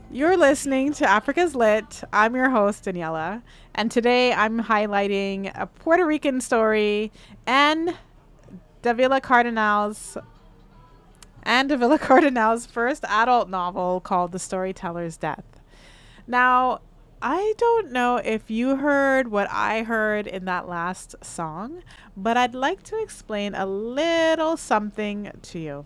You're listening to Africa's Lit. I'm your host, Daniela, and today I'm highlighting a Puerto Rican story and Davila Cardinal's Davila Cardinal's first adult novel called The Storyteller's Death. Now, I don't know if you heard what I heard in that last song, but I'd like to explain a little something to you.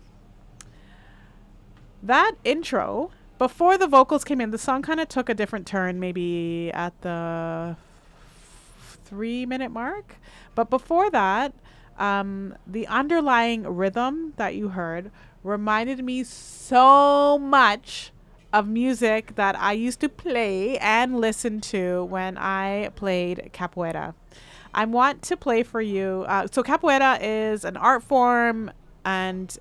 That intro, before the vocals came in, the song kind of took a different turn, maybe at the 3 minute mark. But before that, the underlying rhythm that you heard reminded me so much of music that I used to play and listen to when I played capoeira. I want to play for you. So, capoeira is an art form, and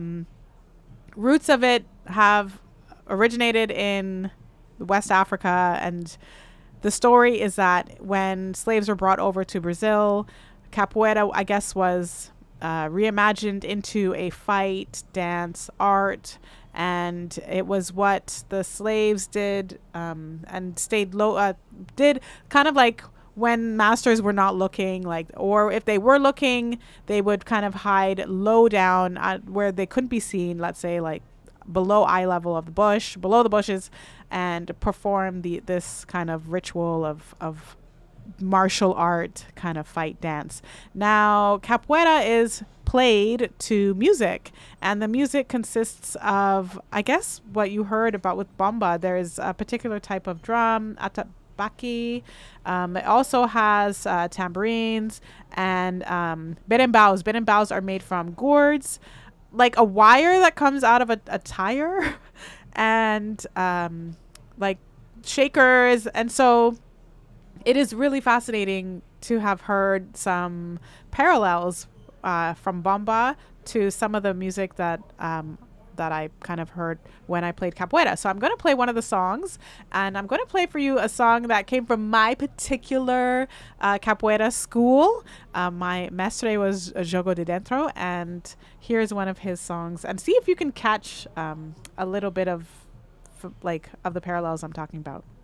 roots of it have originated in West Africa. And the story is that when slaves were brought over to Brazil, capoeira, I guess, was reimagined into a fight, dance, art. And it was what the slaves did, and stayed low, did kind of like when masters were not looking, like, or if they were looking, they would kind of hide low down where they couldn't be seen, let's say like below eye level of the bush, below the bushes, and perform this kind of ritual of martial art kind of fight dance. Now, capoeira is played to music, and the music consists of, I guess, what you heard about with bomba. There's a particular type of drum, atabaque. It also has tambourines and beремbaus. Beремbaus are made from gourds, like a wire that comes out of a tire, and like shakers. And so it is really fascinating to have heard some parallels from bomba to some of the music that I kind of heard when I played capoeira. So I'm going to play one of the songs, and I'm going to play for you a song that came from my particular capoeira school. My mestre was Jogo de Dentro, and here's one of his songs. And see if you can catch a little bit of like of the parallels I'm talking about.